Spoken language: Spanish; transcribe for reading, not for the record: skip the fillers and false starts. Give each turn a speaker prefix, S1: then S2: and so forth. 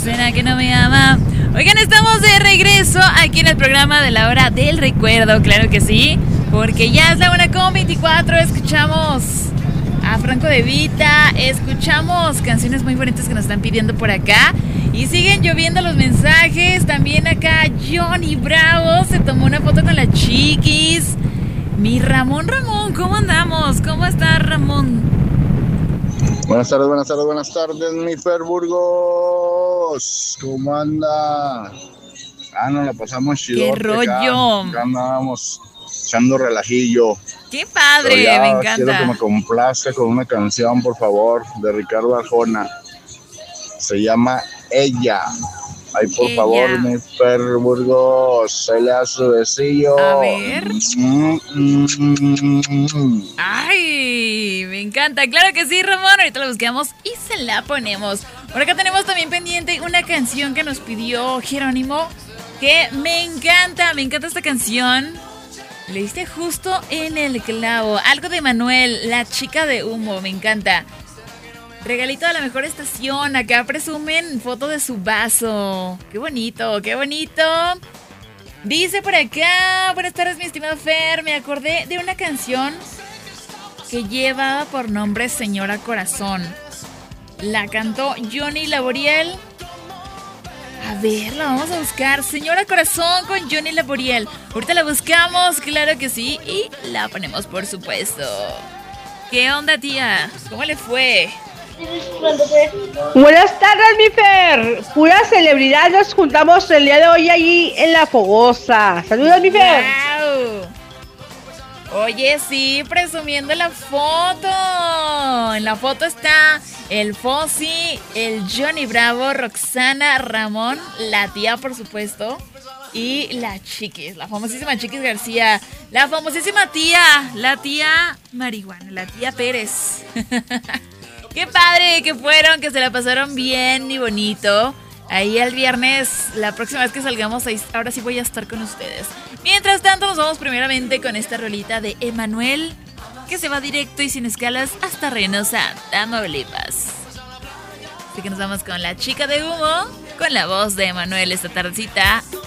S1: ¿Será que no me ama? Oigan, estamos de regreso aquí en el programa de la hora del recuerdo, claro que sí, porque ya es la 1:24, escuchamos a Franco De Vita, escuchamos canciones muy bonitas que nos están pidiendo por acá y siguen lloviendo los mensajes. También acá Johnny Bravo se tomó una foto con la Chiquis. Mi Ramón, ¿cómo andamos? ¿Cómo está Ramón?
S2: Buenas tardes, mi Fer Burgos. ¿Cómo anda? Nos la pasamos chido.
S1: ¡Qué rollo!
S2: Acá andábamos echando relajillo.
S1: ¡Qué padre! Me encanta.
S2: Quiero que me complazca con una canción, por favor, de Ricardo Arjona. Se llama Ella. Ay, por favor, mi Fer Burgos, se le da su besillo.
S1: A ver. Ay, me encanta. Claro que sí, Ramón. Ahorita la buscamos y se la ponemos. Por acá tenemos también pendiente una canción que nos pidió Jerónimo, que me encanta esta canción. Le diste justo en el clavo. Algo de Manuel, La Chica de Humo, me encanta. Regalito a la mejor estación. Acá presumen foto de su vaso. Qué bonito, qué bonito. Dice por acá: buenas tardes, mi estimado Fer. Me acordé de una canción que lleva por nombre Señora Corazón. La cantó Johnny Laboriel. A ver, la vamos a buscar. Señora Corazón con Johnny Laboriel. Ahorita la buscamos, claro que sí. Y la ponemos, por supuesto. ¿Qué onda, tía? ¿Cómo le fue?
S3: Buenas tardes, mi Fer. Pura celebridad, nos juntamos el día de hoy allí en La Fogosa. Saludos, mi Fer.
S1: Wow. Oye, sí, presumiendo la foto. En la foto está el Fossi, el Johnny Bravo, Roxana, Ramón, la tía, por supuesto, y la Chiquis, la famosísima Chiquis García, la famosísima tía, la tía Marihuana, la tía Pérez. Qué padre que fueron, que se la pasaron bien y bonito. Ahí el viernes, la próxima vez que salgamos, ahora sí voy a estar con ustedes. Mientras tanto, nos vamos primeramente con esta rolita de Emanuel, que se va directo y sin escalas hasta Reynosa, Tamaulipas. Así que nos vamos con La Chica de Humo, con la voz de Emanuel esta tardecita